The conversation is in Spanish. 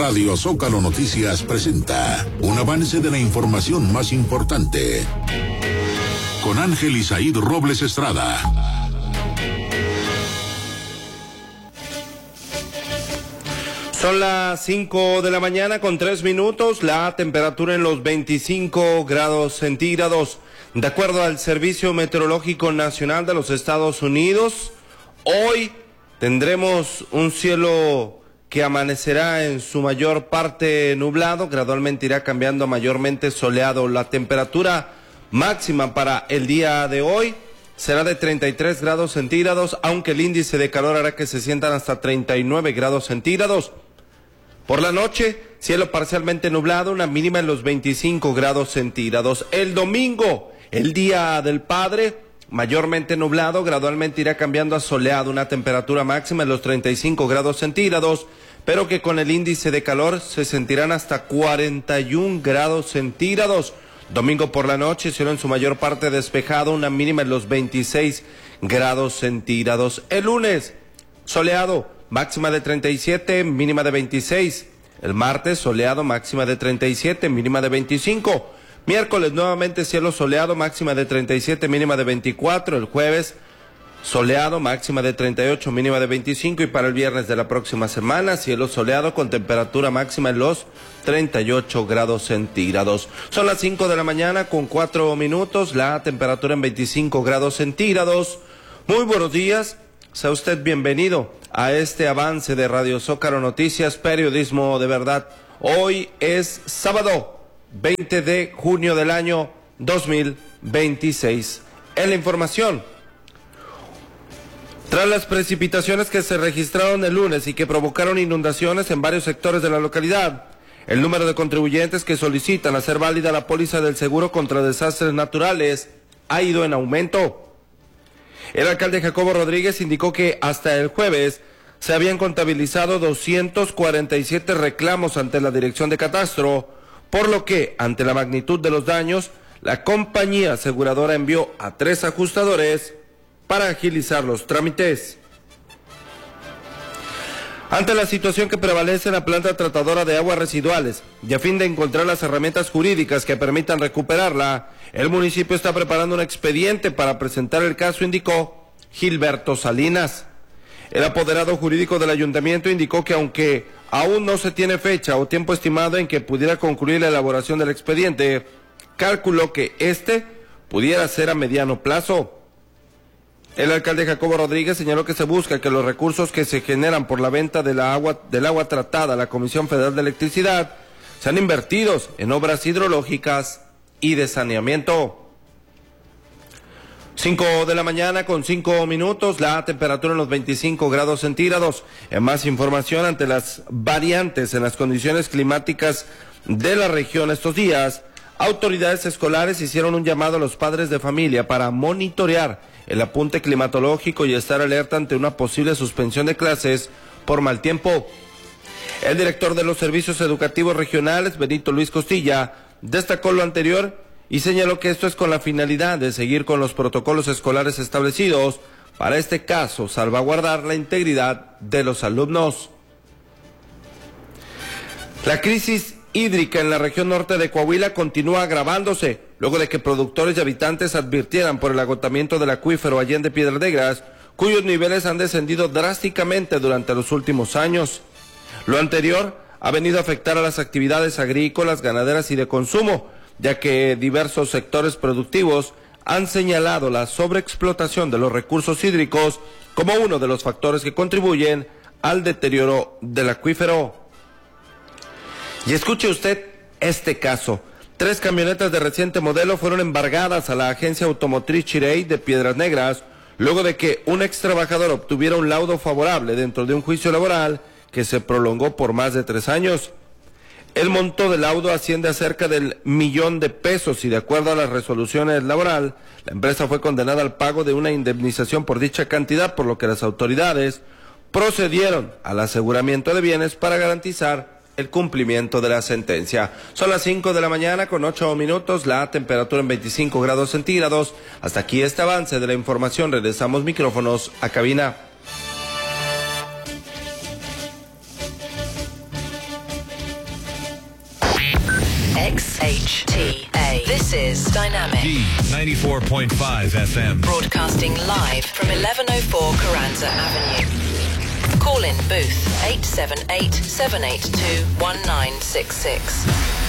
Radio Zócalo Noticias presenta un avance de la información más importante. Con Ángel Isaíd Robles Estrada. Son las 5 de la mañana con 3 minutos, la temperatura en los 25 grados centígrados. De acuerdo al Servicio Meteorológico Nacional de los Estados Unidos, hoy tendremos un cielo que amanecerá en su mayor parte nublado, gradualmente irá cambiando a mayormente soleado. La temperatura máxima para el día de hoy será de 33 grados centígrados, aunque el índice de calor hará que se sientan hasta 39 grados centígrados. Por la noche, cielo parcialmente nublado, una mínima en los 25 grados centígrados. El domingo, el Día del Padre, mayormente nublado, gradualmente irá cambiando a soleado, una temperatura máxima en los 35 grados centígrados, pero que con el índice de calor se sentirán hasta 41 grados centígrados. Domingo por la noche, cielo en su mayor parte despejado, una mínima en los 26 grados centígrados. El lunes, soleado, máxima de 37, mínima de 26. El martes, soleado, máxima de 37, mínima de 25. Miércoles, nuevamente cielo soleado, máxima de 37, mínima de 24. El jueves, soleado, máxima de 38, mínima de 25. Y para el viernes de la próxima semana, cielo soleado con temperatura máxima en los 38 grados centígrados. Son las 5 de la mañana con 4 minutos, la temperatura en 25 grados centígrados. Muy buenos días, sea usted bienvenido a este avance de Radio Zócalo Noticias, periodismo de verdad. Hoy es sábado 20 de junio del año 2026. En la información, tras las precipitaciones que se registraron el lunes y que provocaron inundaciones en varios sectores de la localidad, el número de contribuyentes que solicitan hacer válida la póliza del seguro contra desastres naturales ha ido en aumento. El alcalde Jacobo Rodríguez indicó que hasta el jueves se habían contabilizado 247 reclamos ante la Dirección de Catastro, por lo que, ante la magnitud de los daños, la compañía aseguradora envió a 3 ajustadores para agilizar los trámites. Ante la situación que prevalece en la planta tratadora de aguas residuales y a fin de encontrar las herramientas jurídicas que permitan recuperarla, el municipio está preparando un expediente para presentar el caso, indicó Gilberto Salinas. El apoderado jurídico del ayuntamiento indicó que aunque aún no se tiene fecha o tiempo estimado en que pudiera concluir la elaboración del expediente, calculó que este pudiera ser a mediano plazo. El alcalde Jacobo Rodríguez señaló que se busca que los recursos que se generan por la venta del agua tratada a la Comisión Federal de Electricidad sean invertidos en obras hidrológicas y de saneamiento. 5 de la mañana con 5 minutos, la temperatura en los 25 grados centígrados. En más información, ante las variantes en las condiciones climáticas de la región estos días, autoridades escolares hicieron un llamado a los padres de familia para monitorear el apunte climatológico y estar alerta ante una posible suspensión de clases por mal tiempo. El director de los servicios educativos regionales, Benito Luis Costilla, destacó lo anterior y señaló que esto es con la finalidad de seguir con los protocolos escolares establecidos, para este caso salvaguardar la integridad de los alumnos. La crisis hídrica en la región norte de Coahuila continúa agravándose, luego de que productores y habitantes advirtieran por el agotamiento del acuífero Allende Piedras Negras, cuyos niveles han descendido drásticamente durante los últimos años. Lo anterior ha venido a afectar a las actividades agrícolas, ganaderas y de consumo, ya que diversos sectores productivos han señalado la sobreexplotación de los recursos hídricos como uno de los factores que contribuyen al deterioro del acuífero. Y escuche usted este caso. 3 camionetas de reciente modelo fueron embargadas a la agencia automotriz Chirey de Piedras Negras, luego de que un ex trabajador obtuviera un laudo favorable dentro de un juicio laboral que se prolongó por más de 3 años. El monto del laudo asciende a cerca del $1,000,000 y de acuerdo a las resoluciones laboral, la empresa fue condenada al pago de una indemnización por dicha cantidad, por lo que las autoridades procedieron al aseguramiento de bienes para garantizar el cumplimiento de la sentencia. Son las 5 de la mañana con 8 minutos, la temperatura en 25 grados centígrados. Hasta aquí este avance de la información. Regresamos micrófonos a cabina. XHTA. This is Dynamic. D94.5 FM. Broadcasting live from 1104 Carranza Avenue. Call in booth 878 782 1966.